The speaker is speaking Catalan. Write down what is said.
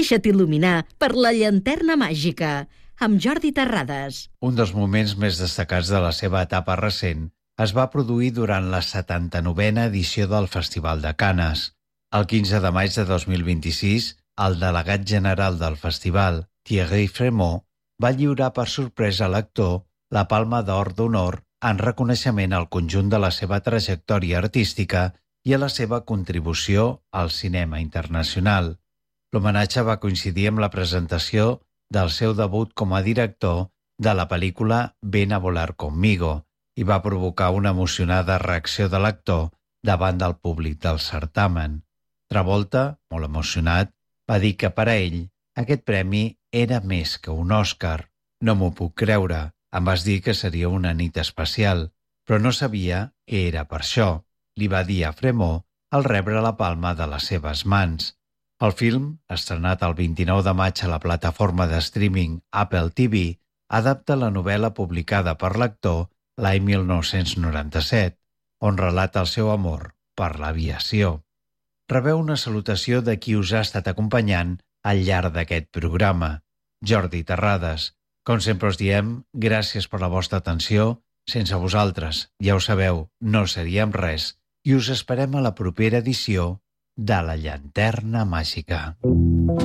Deixa't il·luminar per la llanterna màgica, amb Jordi Terrades. Un dels moments més destacats de la seva etapa recent es va produir durant la 79a edició del Festival de Canes. El 15 de maig de 2026, el delegat general del festival, Thierry Frémaux, va lliurar per sorpresa a l'actor la Palma d'Or d'Honor en reconeixement al conjunt de la seva trajectòria artística i a la seva contribució al cinema internacional. L'homenatge va coincidir amb la presentació del seu debut com a director de la pel·lícula Ven a volar conmigo i va provocar una emocionada reacció de l'actor davant del públic del certamen. Travolta, molt emocionat, va dir que per a ell aquest premi era més que un Òscar. No m'ho puc creure, em vas dir que seria una nit especial, però no sabia que era per això, li va dir a Frémaux al rebre la palma de les seves mans. El film, estrenat el 29 de maig a la plataforma de streaming Apple TV, adapta la novel·la publicada per l'actor l'any 1997, on relata el seu amor per l'aviació. Rebeu una salutació de qui us ha estat acompanyant al llarg d'aquest programa, Jordi Terrades. Com sempre us diem, gràcies per la vostra atenció. Sense vosaltres, ja ho sabeu, no seríem res, i us esperem a la propera edició de La Llanterna Màgica.